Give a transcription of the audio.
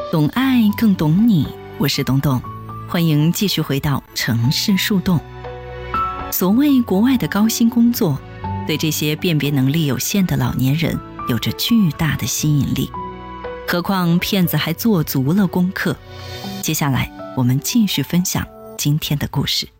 懂爱更懂你，我是董董，欢迎继续回到城市树洞。所谓国外的高薪工作，对这些辨别能力有限的老年人有着巨大的吸引力，何况骗子还做足了功课。接下来我们继续分享今天的故事。